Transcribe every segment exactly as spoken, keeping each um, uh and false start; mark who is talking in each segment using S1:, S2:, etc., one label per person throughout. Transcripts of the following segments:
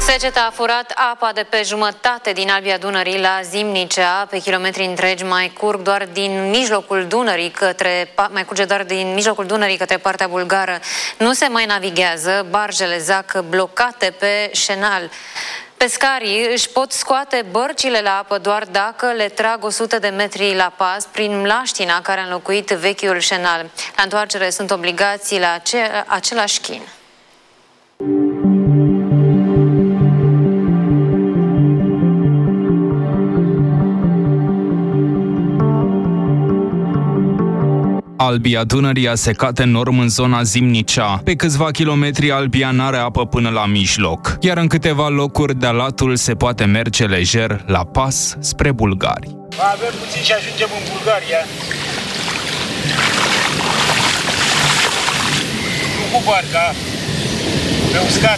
S1: Seceta a furat apa de pe jumătate din Albia Dunării la Zimnicea. Pe kilometri întregi mai curg doar din mijlocul Dunării către, mai curge doar din mijlocul Dunării către partea bulgară. Nu se mai navighează, barjele zac blocate pe șenal. Pescarii își pot scoate bărcile la apă doar dacă le trag o sută de metri la pas prin mlaștina care a înlocuit vechiul șenal. La întoarcere sunt obligați la ace același chin.
S2: Albia Dunării a secat enorm în zona Zimnicea. Pe câțiva kilometri Albia n-are apă până la mijloc, iar în câteva locuri de latul se poate merge lejer la pas spre bulgari.
S3: Avem puțin și ajungem în Bulgaria. Nu cu barca, pe uscat.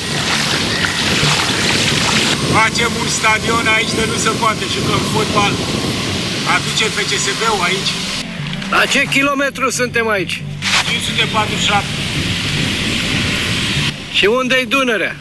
S3: Facem un stadion aici de nu se poate, jucăm fotbal. Aducem F C S B-ul aici.
S4: La ce kilometru suntem aici?
S3: cinci sute patruzeci și șapte.
S4: Și unde-i Dunărea?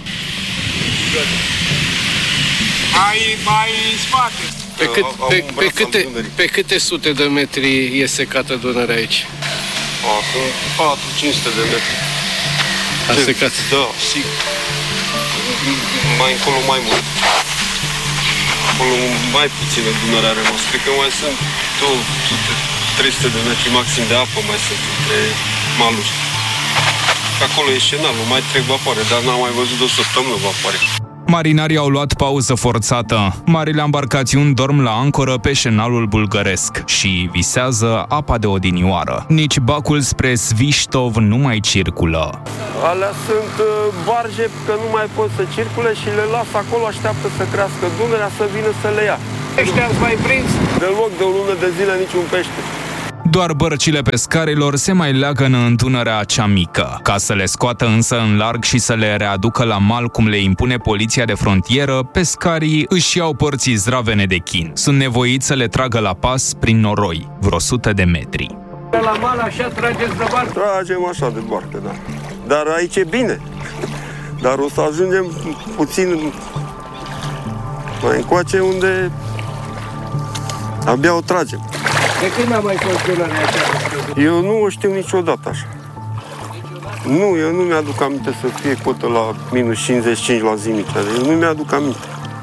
S3: Mai, mai în spate.
S4: Pe, cât, pe, pe, câte, pe câte sute de metri e secată Dunărea aici?
S5: patru cinci sute de metri.
S4: A secat?
S5: Da, sigur. Mai încolo mai mult. Acolo mai puțină Dunărea a rămas. Cred că mai sunt două sute trei sute de metri maxim de apă mai sunt între maluri. Acolo e șenalul, mai trec vapoare, dar n-am mai văzut de o săptămână vapoare.
S2: Marinarii au luat pauză forțată. Marile embarcațiuni dorm la ancoră pe șenalul bulgăresc și visează apa de odinioară. Nici bacul spre Sviștov nu mai circulă.
S5: Alea sunt barge că nu mai pot să circule și le las acolo, așteaptă să crească Dunărea să vină să le ia.
S3: Ăștia ați mai prins?
S5: Deloc, de o lună de zile niciun pește.
S2: Doar bărcile pescarilor se mai leagănă în Dunărea cea mică. Ca să le scoată însă în larg și să le readucă la mal cum le impune poliția de frontieră, pescarii își iau porții zdravene de chin. Sunt nevoiți să le tragă la pas prin noroi, vreo sută de metri.
S4: La mal așa trageți de barcă?
S5: Tragem așa de barcă, da. Dar aici e bine. Dar o să ajungem puțin mai încoace unde abia o tragem.
S4: De când n-a mai fost Dunărea așa?
S5: Eu nu o știu niciodată așa. Nu, eu nu mi-aduc aminte să fie cotă la minus cincizeci și cinci la Zimnicea. Eu nu mi-aduc aminte.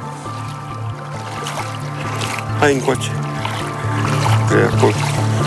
S5: Hai încoace. Că e acolo.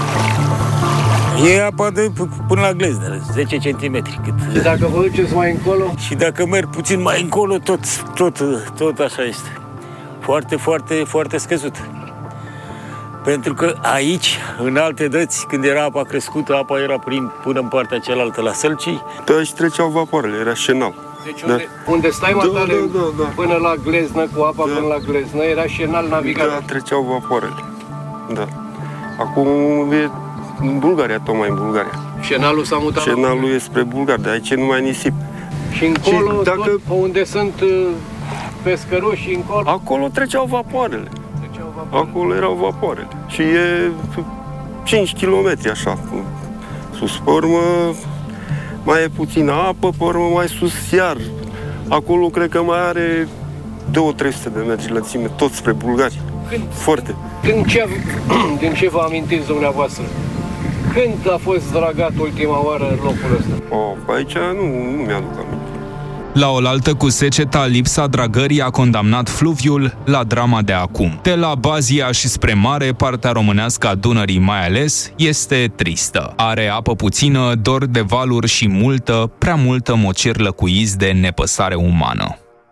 S3: E apa de până la gleznă, zece centimetri cât.
S4: Și dacă vă duceți mai încolo?
S3: Și dacă merg puțin mai încolo, tot, tot, tot așa este. Foarte, foarte, foarte scăzut. Pentru că aici, în alte dăți, când era apa crescută, apa era prin, până în partea cealaltă la Sălcii.
S5: Da, aici treceau vapoarele, era șenal.
S4: Deci unde, da. unde stai matale da, da, da, da. până la gleznă, cu apa da. până la gleznă, era șenal navigabil.
S5: Da, treceau vapoarele. Da. Acum e în Bulgaria, tocmai în Bulgaria.
S4: Șenalul s-a mutat?
S5: Șenalul e spre Bulgaria, de aici nu mai nisip.
S4: Și încolo, și dacă... tot, unde sunt pescăruși și încolo?
S5: Acolo treceau vapoarele. Treceau vapoarele. Acolo erau vapoarele. Și e cinci kilometri așa. Sus, pe urmă, mai e puțină apă, pe urmă mai sus iar. Acolo cred că mai are două trei sute de metri lățime, tot spre Bulgaria.
S4: Când,
S5: Foarte.
S4: Când ce, din ce vă amintiți dumneavoastră? Când a fost dragat ultima oară în locul ăsta?
S5: Oh, aici nu, nu mi-aduc aminte.
S2: La oaltă cu seceta, lipsa dragării a condamnat fluviul la drama de acum. De la Bazia și spre mare, partea românească a Dunării mai ales, este tristă. Are apă puțină, dor de valuri și multă, prea multă mocirlă cu iz de nepăsare umană.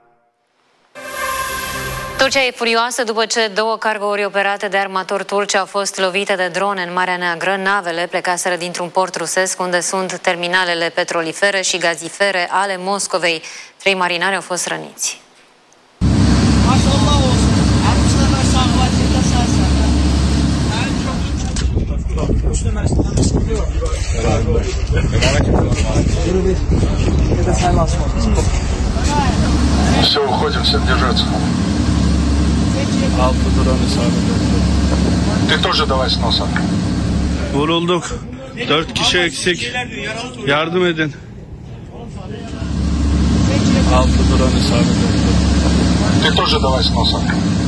S1: Turcia e furioasă după ce două cargouri operate de armatori turci au fost lovite de drone în Marea Neagră. Navele plecaseră dintr-un port rusesc unde sunt terminalele petrolifere și gazifere ale Moscovei. Trei marinari au fost răniți.
S6: Все, уходим, всем держаться. Ты тоже давай с носа.
S7: Vurulduk. Dört kişi eksik. Yardım edin. автодорони
S6: Ты тоже давай с носа.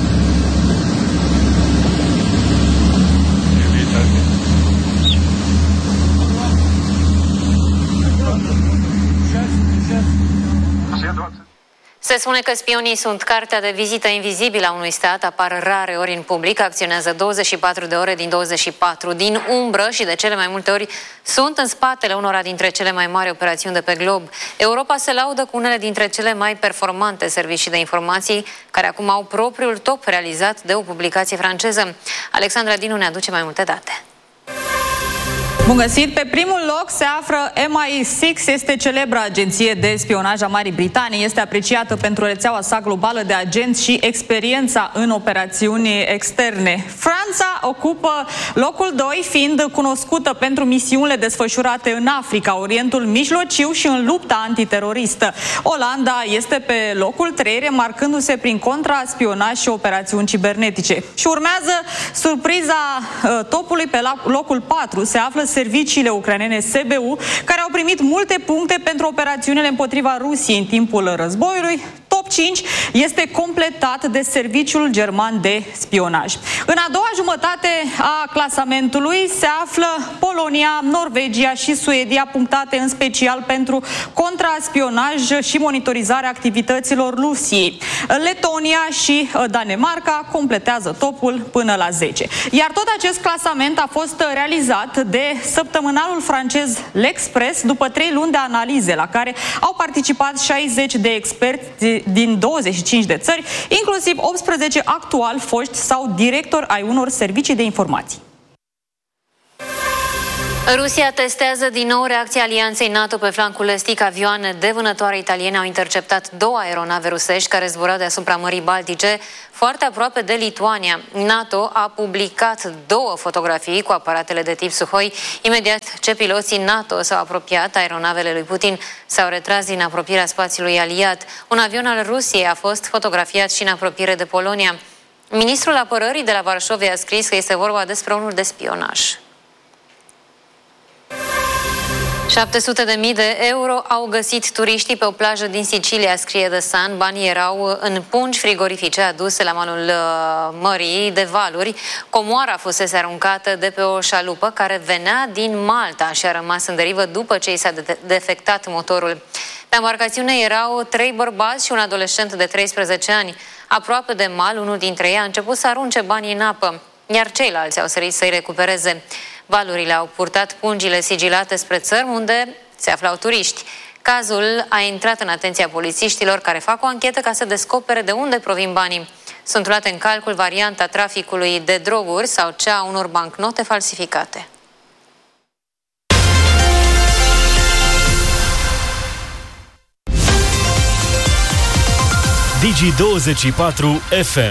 S1: Se spune că spionii sunt cartea de vizită invizibilă a unui stat, apar rare ori în public, acționează douăzeci și patru de ore din douăzeci și patru, din umbră și de cele mai multe ori sunt în spatele unora dintre cele mai mari operațiuni de pe glob. Europa se laudă cu unele dintre cele mai performante servicii de informații, care acum au propriul top realizat de o publicație franceză. Alexandra Dinu ne aduce mai multe date.
S8: Bun găsit! Pe primul loc se află M I șase, este celebra agenție de spionaj a Marii Britanii. Este apreciată pentru rețeaua sa globală de agenți și experiența în operațiuni externe. Franța ocupă locul doi, fiind cunoscută pentru misiunile desfășurate în Africa, Orientul Mijlociu și în lupta antiteroristă. Olanda este pe locul trei, remarcându-se prin contraspionaj și operațiuni cibernetice. Și urmează surpriza uh, topului. Pe locul patru se află serviciile ucrainene S B U, care au primit multe puncte pentru operațiunile împotriva Rusiei în timpul războiului. Top cinci este completat de serviciul german de spionaj. În a doua jumătate a clasamentului se află Polonia, Norvegia și Suedia, punctate în special pentru contraspionaj și monitorizarea activităților Rusiei. Letonia și Danemarca completează topul până la zece. Iar tot acest clasament a fost realizat de săptămânalul francez L'Express după trei luni de analize la care au participat șaizeci de experți din douăzeci și cinci de țări, inclusiv optsprezece actuali foști sau directori ai unor servicii de informații.
S1: Rusia testează din nou reacția alianței NATO pe flancul estic. Avioane de vânătoare italiene au interceptat două aeronave rusești care zburau deasupra Mării Baltice, foarte aproape de Lituania. NATO a publicat două fotografii cu aparatele de tip Suhoi. Imediat ce piloții NATO s-au apropiat, aeronavele lui Putin s-au retras din apropierea spațiului aliat. Un avion al Rusiei a fost fotografiat și în apropiere de Polonia. Ministrul Apărării de la Varșovia a scris că este vorba despre unul de spionaj. șapte sute de mii de euro au găsit turiștii pe o plajă din Sicilia, scrie The Sun. Banii erau în pungi frigorifice aduse la malul uh, mării de valuri. Comoara fusese aruncată de pe o șalupă care venea din Malta și a rămas în derivă după ce i s-a de defectat motorul. Pe embarcațiune erau trei bărbați și un adolescent de treisprezece ani. Aproape de mal, unul dintre ei a început să arunce banii în apă, iar ceilalți au sărit să-i recupereze. Valurile au purtat pungile sigilate spre țări unde se aflau turiști. Cazul a intrat în atenția polițiștilor, care fac o anchetă ca să descopere de unde provin banii. Sunt luate în calcul varianta traficului de droguri sau cea a unor bancnote falsificate.
S9: Digi douăzeci și patru F M.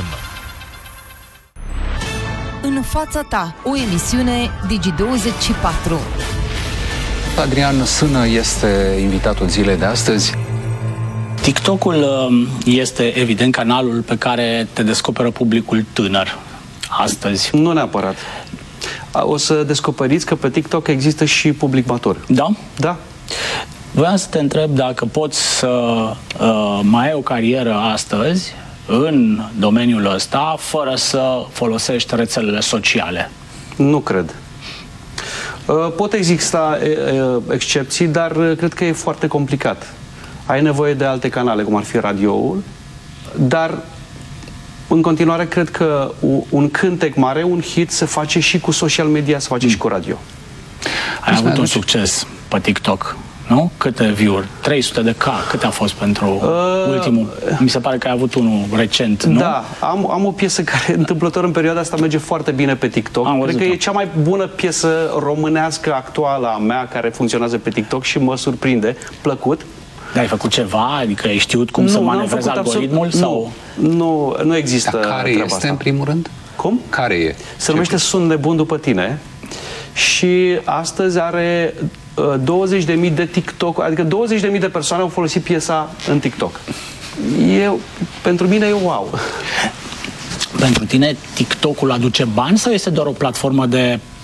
S10: În fața ta, o emisiune Digi douăzeci și patru.
S11: Adrian Sână este invitatul zilei de astăzi.
S12: TikTok-ul este evident canalul pe care te descoperă publicul tânăr astăzi.
S7: Nu neapărat. O să descoperiți că pe TikTok există și public matur.
S12: Da?
S7: Da.
S12: Vreau să te întreb dacă poți să uh, mai ai o carieră astăzi în domeniul ăsta, fără să folosești rețelele sociale.
S7: Nu cred. Pot exista excepții, dar cred că e foarte complicat. Ai nevoie de alte canale, cum ar fi radioul, dar în continuare cred că un cântec mare, un hit, se face și cu social media, se face mm. și cu radio.
S12: Ai avut un succes pe TikTok, nu? Câte view-uri? trei sute de K. Câte a fost pentru uh, ultimul? Mi se pare că ai avut unul recent, nu?
S7: Da, am, am o piesă care întâmplător în perioada asta merge foarte bine pe TikTok. Am Cred că e cea mai bună piesă românească actuală a mea care funcționează pe TikTok și mă surprinde, plăcut.
S12: Dar ai făcut ceva? Adică ai știut cum nu, să manevrezi algoritmul?
S7: Absolut, sau? Nu, nu există.
S11: Dar care este asta? În primul rând?
S7: Cum?
S11: Care e?
S7: Se numește Sunt nebun după tine și astăzi are douăzeci de mii de TikTok, adică douăzeci de mii de persoane au folosit piesa în TikTok. Eu, pentru mine e wow.
S12: Pentru tine TikTok-ul aduce bani sau este doar o platformă de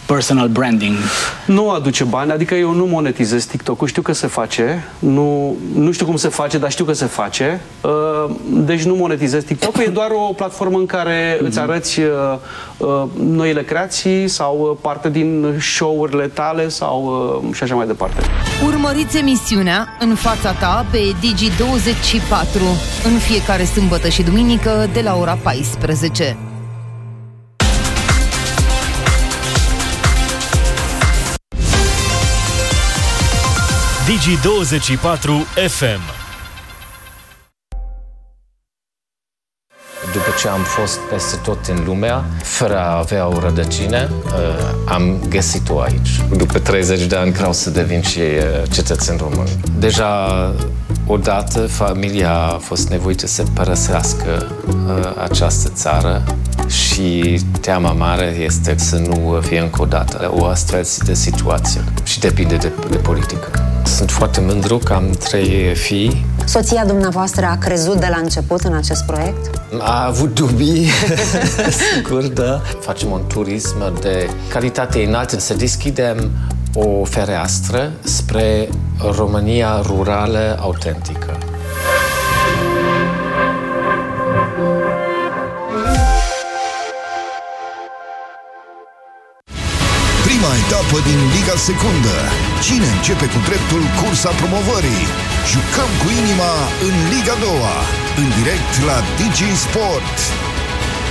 S12: personal branding.
S7: Nu aduce bani, adică eu nu monetizez TikTok-ul, știu că se face, nu, nu știu cum se face, dar știu că se face, deci nu monetizez TikTok-ul, e doar o platformă în care mm-hmm. îți arăți noile creații sau parte din show-urile tale sau și așa mai departe.
S10: Urmăriți emisiunea În fața ta pe Digi douăzeci și patru în fiecare sâmbătă și duminică de la ora paisprezece.
S9: Digi douăzeci și patru F M.
S13: După ce am fost peste tot în lumea, fără a avea o rădăcină, am găsit-o aici. După treizeci de ani vreau să devin și cetățean român. Deja odată familia a fost nevoită să părăsească această țară și teama mare este să nu fie încă o dată o astfel de situație și depinde de, de politică. Sunt foarte mândru că am trei fii.
S14: Soția dumneavoastră a crezut de la început în acest proiect?
S13: A avut dubii, sigur, da. Facem un turism de calitate înaltă, să deschidem o fereastră spre România rurală autentică.
S15: Prima etapă din Liga Secundă. Cine începe cu dreptul cursa promovării? Jucăm cu inima în Liga a doua, în direct la Digi Sport.